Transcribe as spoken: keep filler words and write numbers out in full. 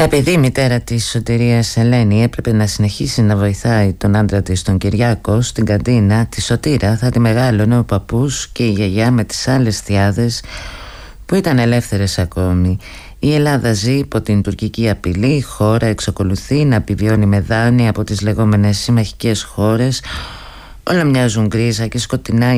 Επειδή η μητέρα της Σωτηρίας, Ελένη, έπρεπε να συνεχίσει να βοηθάει τον άντρα της, τον Κυριάκο, στην καντίνα, τη Σωτήρα θα τη μεγάλωνε ο παππούς και η γιαγιά με τις άλλες θιάδες που ήταν ελεύθερες ακόμη. Η Ελλάδα ζει υπό την τουρκική απειλή, η χώρα εξακολουθεί να επιβιώνει με δάνεια από τις λεγόμενες συμμαχικές χώρες. Όλα μοιάζουν γκρίζα και σκοτεινά.